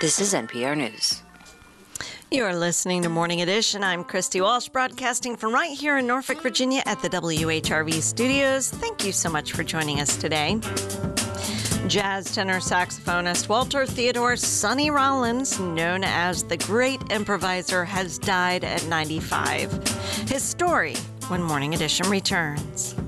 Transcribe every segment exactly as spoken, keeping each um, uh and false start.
This is N P R News. You're listening to Morning Edition. I'm Christy Walsh, broadcasting from right here in Norfolk, Virginia at the W H R V studios. Thank you so much for joining us today. Jazz tenor saxophonist Walter Theodore Sonny Rollins, known as the Great Improviser, has died at ninety-five. His story when Morning Edition returns.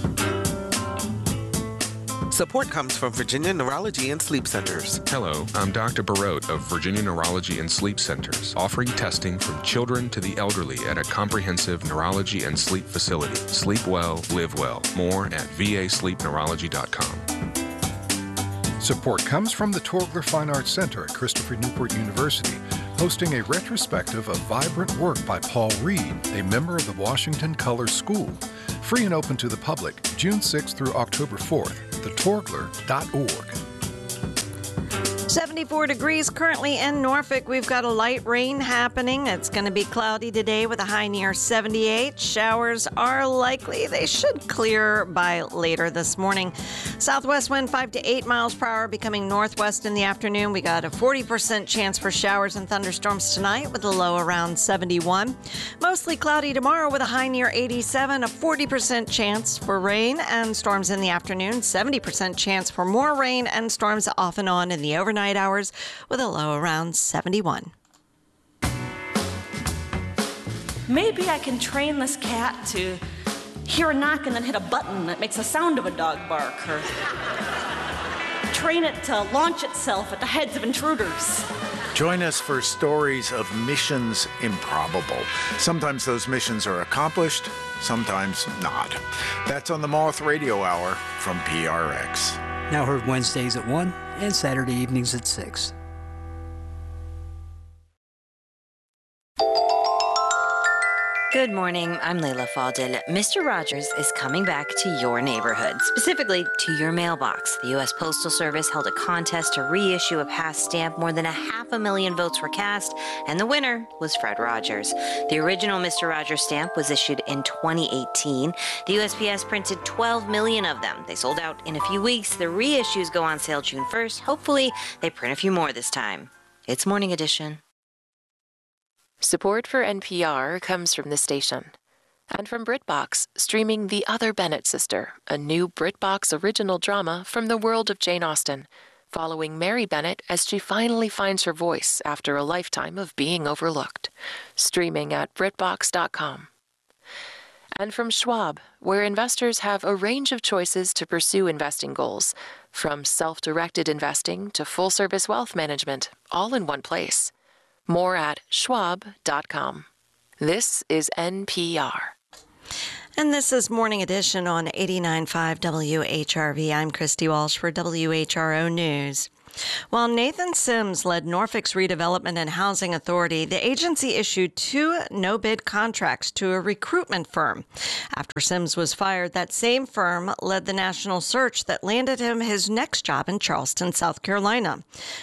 Support comes from Virginia Neurology and Sleep Centers. Hello, I'm Doctor Barot of Virginia Neurology and Sleep Centers, offering testing from children to the elderly at a comprehensive neurology and sleep facility. Sleep well, live well. More at v a sleep neurology dot com. Support comes from the Torgler Fine Arts Center at Christopher Newport University, hosting a retrospective of vibrant work by Paul Reed, a member of the Washington Color School. Free and open to the public, June sixth through October fourth. the torgler dot org. seventy-four degrees currently in Norfolk. We've got a light rain happening. It's going to be cloudy today with a high near seventy-eight. Showers are likely. They should clear by later this morning. Southwest wind five to eight miles per hour, becoming northwest in the afternoon. We got a forty percent chance for showers and thunderstorms tonight with a low around seventy-one. Mostly cloudy tomorrow with a high near eighty-seven. A forty percent chance for rain and storms in the afternoon. seventy percent chance for more rain and storms off and on in the overnight hours with a low around seventy-one. Maybe I can train this cat to hear a knock and then hit a button that makes the sound of a dog bark, or train it to launch itself at the heads of intruders. Join us for stories of missions improbable. Sometimes those missions are accomplished, sometimes not. That's on the Moth Radio Hour from P R X. Now heard Wednesdays at one and Saturday evenings at six. Good morning, I'm Layla Faldin. Mister Rogers is coming back to your neighborhood, specifically to your mailbox. The U S Postal Service held a contest to reissue a past stamp. More than a half a million votes were cast, and the winner was Fred Rogers. The original Mister Rogers stamp was issued in twenty eighteen. The U S P S printed twelve million of them. They sold out in a few weeks. The reissues go on sale June first. Hopefully, they print a few more this time. It's Morning Edition. Support for N P R comes from the station and from BritBox, streaming The Other Bennett Sister, a new BritBox original drama from the world of Jane Austen, following Mary Bennett as she finally finds her voice after a lifetime of being overlooked. Streaming at brit box dot com. And from Schwab, where investors have a range of choices to pursue investing goals, from self-directed investing to full-service wealth management, all in one place. More at schwab dot com. This is N P R. And this is Morning Edition on eighty-nine point five W H R V. I'm Christy Walsh for W H R O News. While Nathan Sims led Norfolk's Redevelopment and Housing Authority, the agency issued two no-bid contracts to a recruitment firm. After Sims was fired, that same firm led the national search that landed him his next job in Charleston, South Carolina.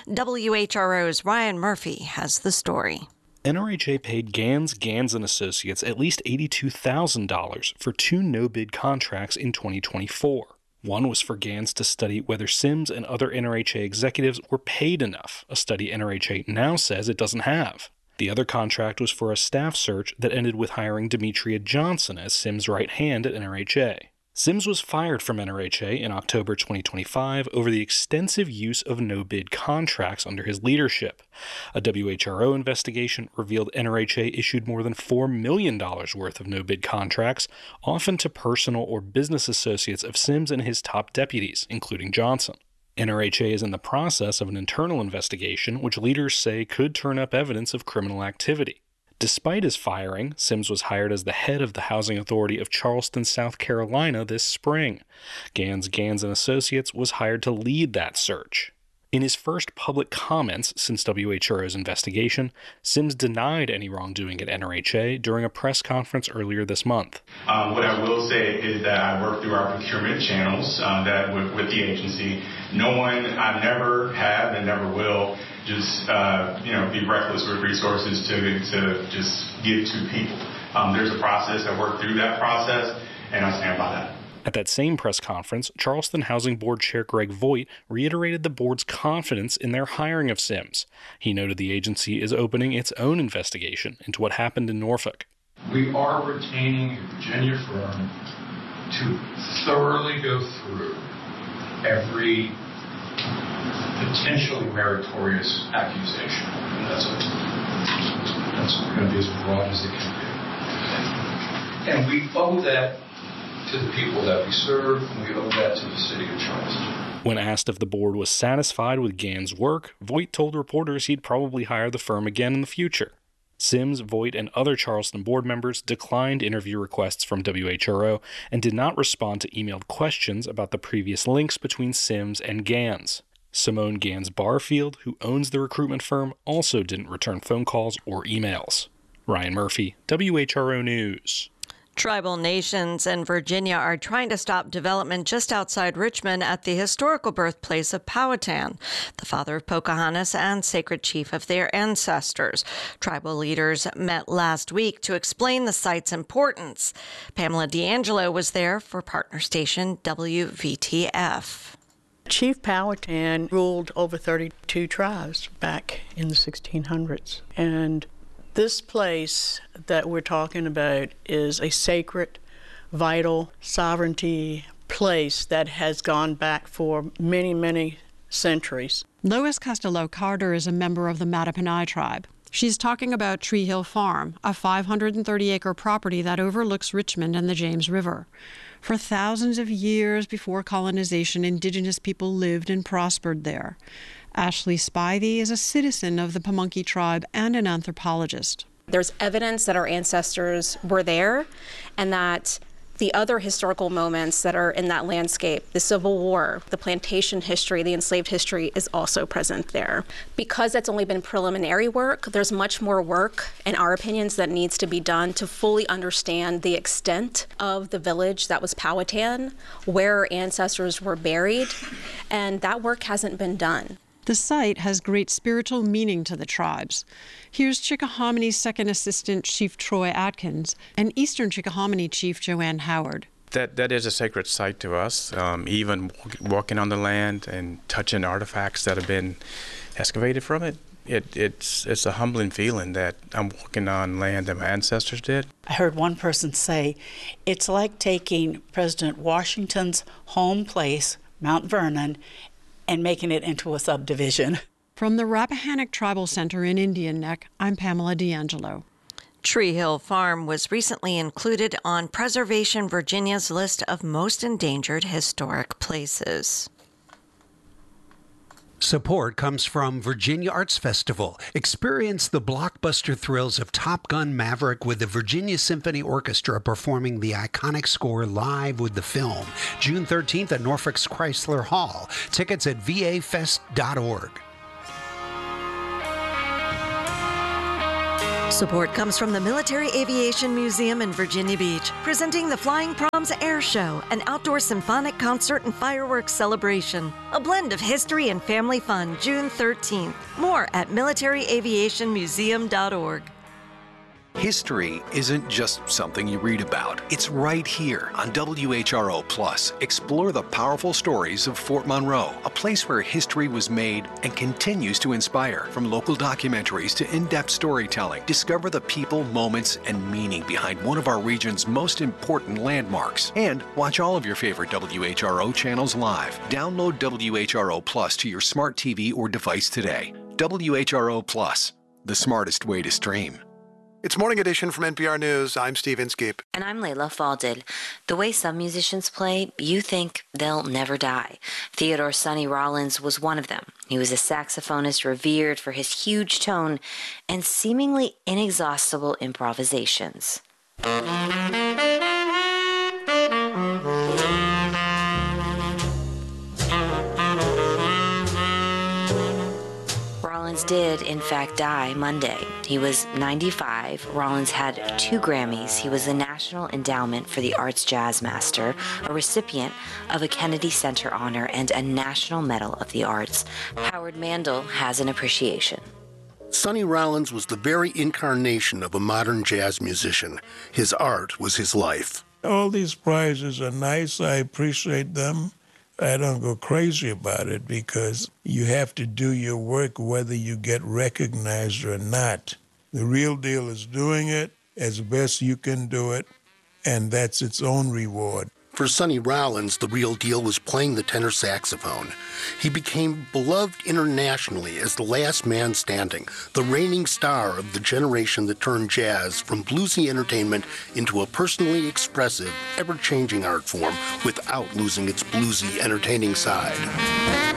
W H R O's Ryan Murphy has the story. N R H A paid Gans, Gans and Associates at least eighty-two thousand dollars for two no-bid contracts in twenty twenty-four. One was for Gans to study whether Sims and other N R H A executives were paid enough, a study N R H A now says it doesn't have. The other contract was for a staff search that ended with hiring Demetria Johnson as Sims' right hand at N R H A. Sims was fired from N R H A in October twenty twenty-five over the extensive use of no-bid contracts under his leadership. A W H R O investigation revealed N R H A issued more than four million dollars worth of no-bid contracts, often to personal or business associates of Sims and his top deputies, including Johnson. N R H A is in the process of an internal investigation, which leaders say could turn up evidence of criminal activity. Despite his firing, Sims was hired as the head of the Housing Authority of Charleston, South Carolina this spring. Gans, Gans and Associates was hired to lead that search. In his first public comments since W H R O's investigation, Sims denied any wrongdoing at N R H A during a press conference earlier this month. Um, what I will say is that I work through our procurement channels uh, that with, with the agency. No one, I never have and never will just uh, you know be reckless with resources to to just give to people. Um, there's a process. I work through that process, and I stand by that. At that same press conference, Charleston Housing Board Chair Greg Voigt reiterated the board's confidence in their hiring of Sims. He noted the agency is opening its own investigation into what happened in Norfolk. We are retaining a Virginia firm to thoroughly go through every potentially meritorious accusation. And that's, a, that's going to be as broad as it can be. And we owe that to the people that we serve, and we owe that to the city of Charleston. When asked if the board was satisfied with Gann's work, Voigt told reporters he'd probably hire the firm again in the future. Sims, Voigt, and other Charleston board members declined interview requests from W H R O and did not respond to emailed questions about the previous links between Sims and Gann's. Simone Gans Barfield, who owns the recruitment firm, also didn't return phone calls or emails. Ryan Murphy, W H R O News. Tribal nations in Virginia are trying to stop development just outside Richmond at the historical birthplace of Powhatan, the father of Pocahontas and sacred chief of their ancestors. Tribal leaders met last week to explain the site's importance. Pamela D'Angelo was there for partner station W V T F. Chief Powhatan ruled over thirty-two tribes back in the sixteen hundreds, and this place that we're talking about is a sacred, vital, sovereignty place that has gone back for many, many centuries. Lois Costello Carter is a member of the Mattaponi tribe. She's talking about Tree Hill Farm, a five hundred thirty acre property that overlooks Richmond and the James River. For thousands of years before colonization, indigenous people lived and prospered there. Ashley Spivey is a citizen of the Pamunkey tribe and an anthropologist. There's evidence that our ancestors were there and that the other historical moments that are in that landscape, the Civil War, the plantation history, the enslaved history, is also present there. Because that's only been preliminary work, there's much more work, in our opinions, that needs to be done to fully understand the extent of the village that was Powhatan, where our ancestors were buried, and that work hasn't been done. The site has great spiritual meaning to the tribes. Here's Chickahominy Second Assistant Chief Troy Atkins and Eastern Chickahominy Chief Joanne Howard. That that is a sacred site to us. Um, even walking on the land and touching artifacts that have been excavated from it, it it's it's a humbling feeling that I'm walking on land that my ancestors did. I heard one person say, it's like taking President Washington's home place, Mount Vernon, and making it into a subdivision. From the Rappahannock Tribal Center in Indian Neck, I'm Pamela D'Angelo. Tree Hill Farm was recently included on Preservation Virginia's list of most endangered historic places. Support comes from Virginia Arts Festival. Experience the blockbuster thrills of Top Gun Maverick with the Virginia Symphony Orchestra performing the iconic score live with the film. June thirteenth at Norfolk's Chrysler Hall. Tickets at v a fest dot org. Support comes from the Military Aviation Museum in Virginia Beach, presenting the Flying Proms Air Show, an outdoor symphonic concert and fireworks celebration. A blend of history and family fun, June thirteenth. More at military aviation museum dot org. History isn't just something you read about. It's right here on W H R O Plus. Explore the powerful stories of Fort Monroe, a place where history was made and continues to inspire. From local documentaries to in-depth storytelling, discover the people, moments, and meaning behind one of our region's most important landmarks. And watch all of your favorite W H R O channels live. Download W H R O Plus to your smart T V or device today. W H R O Plus, the smartest way to stream. It's Morning Edition from N P R News. I'm Steve Inskeep. And I'm Layla Faldil. The way some musicians play, you think they'll never die. Theodore Sonny Rollins was one of them. He was a saxophonist revered for his huge tone and seemingly inexhaustible improvisations. Rollins did, in fact, die Monday. He was ninety-five. Rollins had two Grammys. He was the National Endowment for the Arts Jazz Master, a recipient of a Kennedy Center honor, and a National Medal of the Arts. Howard Mandel has an appreciation. Sonny Rollins was the very incarnation of a modern jazz musician. His art was his life. All these prizes are nice. I appreciate them. I don't go crazy about it because you have to do your work whether you get recognized or not. The real deal is doing it as best you can do it, and that's its own reward. For Sonny Rollins, the real deal was playing the tenor saxophone. He became beloved internationally as the last man standing, the reigning star of the generation that turned jazz from bluesy entertainment into a personally expressive, ever-changing art form without losing its bluesy, entertaining side.